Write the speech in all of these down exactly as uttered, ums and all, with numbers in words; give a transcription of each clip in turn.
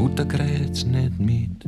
Mutter kriegt's nicht mit.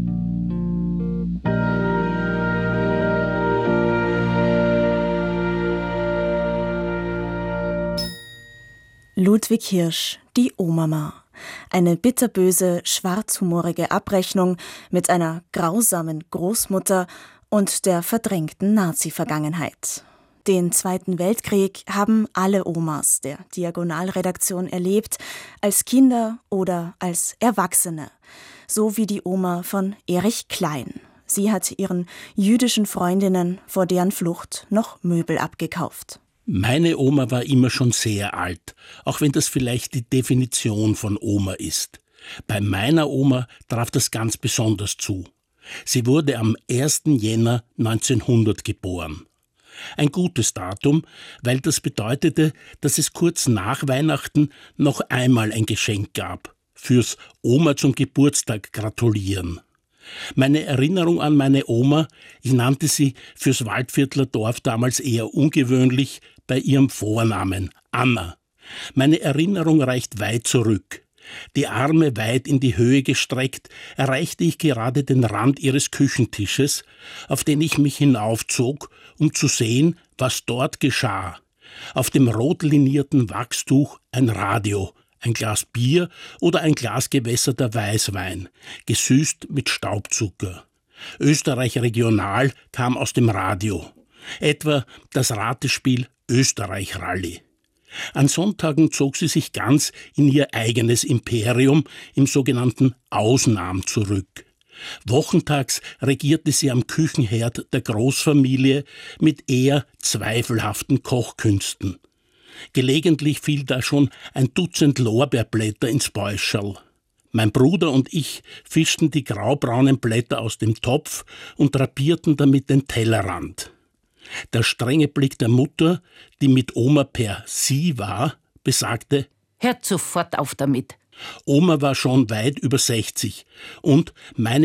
Ludwig Hirsch, die O-Mama. Eine bitterböse, schwarzhumorige Abrechnung mit einer grausamen Großmutter und der verdrängten Nazi-Vergangenheit. Den Zweiten Weltkrieg haben alle Omas der Diagonalredaktion erlebt, als Kinder oder als Erwachsene. So wie die Oma von Erich Klein. Sie hat ihren jüdischen Freundinnen vor deren Flucht noch Möbel abgekauft. Meine Oma war immer schon sehr alt, auch wenn das vielleicht die Definition von Oma ist. Bei meiner Oma traf das ganz besonders zu. Sie wurde am ersten Jänner neunzehnhundert geboren. Ein gutes Datum, weil das bedeutete, dass es kurz nach Weihnachten noch einmal ein Geschenk gab. Fürs Oma zum Geburtstag gratulieren. Meine Erinnerung an meine Oma, ich nannte sie fürs Waldviertler Dorf damals eher ungewöhnlich bei ihrem Vornamen, Anna. Meine Erinnerung reicht weit zurück. Die Arme weit in die Höhe gestreckt, erreichte ich gerade den Rand ihres Küchentisches, auf den ich mich hinaufzog, um zu sehen, was dort geschah. Auf dem rot linierten Wachstuch ein Radio, ein Glas Bier oder ein Glas gewässerter Weißwein, gesüßt mit Staubzucker. Österreich Regional kam aus dem Radio. Etwa das Ratespiel Österreich Rallye. An Sonntagen zog sie sich ganz in ihr eigenes Imperium im sogenannten Ausnahm zurück. Wochentags regierte sie am Küchenherd der Großfamilie mit eher zweifelhaften Kochkünsten. Gelegentlich fiel da schon ein Dutzend Lorbeerblätter ins Bäuscherl. Mein Bruder und ich fischten die graubraunen Blätter aus dem Topf und drapierten damit den Tellerrand. Der strenge Blick der Mutter, die mit Oma per Sie war, besagte: Hört sofort auf damit. Oma war schon weit über sechzig und meine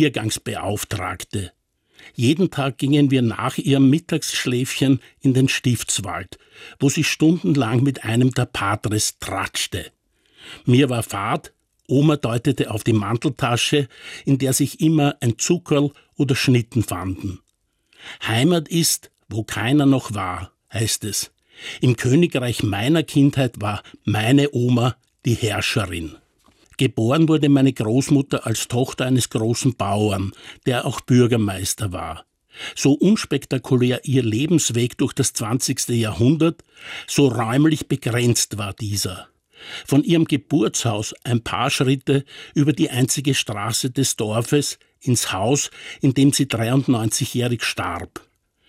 Spaziergangsbeauftragte. Jeden Tag gingen wir nach ihrem Mittagsschläfchen in den Stiftswald, wo sie stundenlang mit einem der Patres tratschte. Mir war Fahrt, Oma deutete auf die Manteltasche, in der sich immer ein Zuckerl oder Schnitten fanden. Heimat ist, wo keiner noch war, heißt es. Im Königreich meiner Kindheit war meine Oma die Herrscherin. Geboren wurde meine Großmutter als Tochter eines großen Bauern, der auch Bürgermeister war. So unspektakulär ihr Lebensweg durch das zwanzigste Jahrhundert, so räumlich begrenzt war dieser. Von ihrem Geburtshaus ein paar Schritte über die einzige Straße des Dorfes ins Haus, in dem sie dreiundneunzigjährig starb.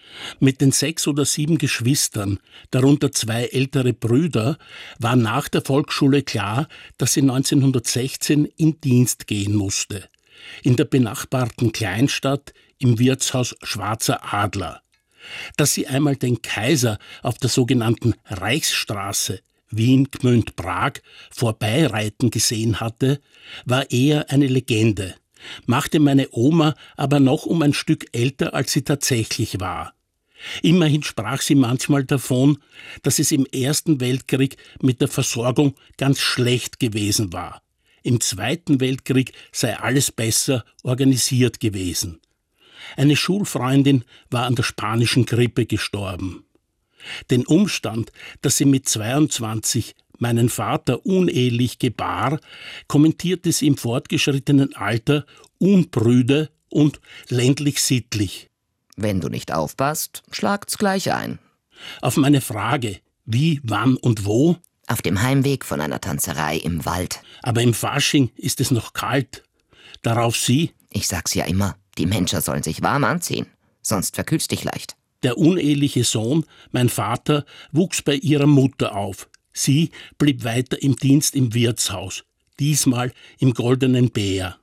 Mit den sechs oder sieben Geschwistern, darunter zwei ältere Brüder, war nach der Volksschule klar, dass sie neunzehnhundertsechzehn in Dienst gehen musste. In der benachbarten Kleinstadt im Wirtshaus Schwarzer Adler. Dass sie einmal den Kaiser auf der sogenannten Reichsstraße Wien, Gmünd, Prag vorbeireiten gesehen hatte, war eher eine Legende, machte meine Oma aber noch um ein Stück älter, als sie tatsächlich war. Immerhin sprach sie manchmal davon, dass es im Ersten Weltkrieg mit der Versorgung ganz schlecht gewesen war. Im Zweiten Weltkrieg sei alles besser organisiert gewesen. Eine Schulfreundin war an der spanischen Grippe gestorben. Den Umstand, dass sie mit zweiundzwanzig meinen Vater unehelich gebar, kommentierte sie im fortgeschrittenen Alter unprüde und ländlich sittlich. Wenn du nicht aufpasst, schlagt's gleich ein. Auf meine Frage, wie, wann und wo? Auf dem Heimweg von einer Tanzerei im Wald. Aber im Fasching ist es noch kalt. Darauf sie: Ich sag's ja immer, die Menschen sollen sich warm anziehen, sonst verkühlst dich leicht. Der uneheliche Sohn, mein Vater, wuchs bei ihrer Mutter auf. Sie blieb weiter im Dienst im Wirtshaus, diesmal im Goldenen Bär.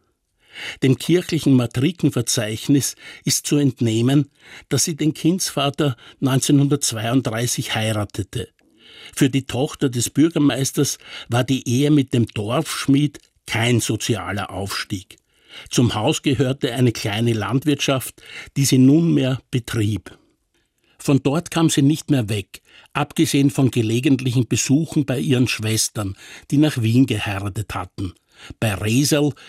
Dem kirchlichen Matrikenverzeichnis ist zu entnehmen, dass sie den Kindsvater neunzehnhundertzweiunddreißig heiratete. Für die Tochter des Bürgermeisters war die Ehe mit dem Dorfschmied kein sozialer Aufstieg. Zum Haus gehörte eine kleine Landwirtschaft, die sie nunmehr betrieb. Von dort kam sie nicht mehr weg, abgesehen von gelegentlichen Besuchen bei ihren Schwestern, die nach Wien geheiratet hatten. Bei Reserl